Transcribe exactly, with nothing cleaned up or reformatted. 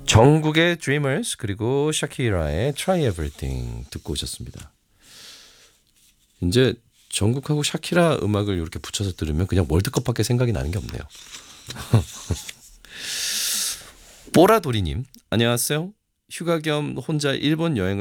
정국의 Dreamers 그리고 샤키라의 Try Everything 듣고 오셨습니다. 이제 정국하고 샤키라 음악을 이렇게 붙여서 들으면 그냥 월드컵밖에 생각이 나는 게 없네요. 뽀라도리님 안녕하세요. 휴가 겸 혼자 일본 여행을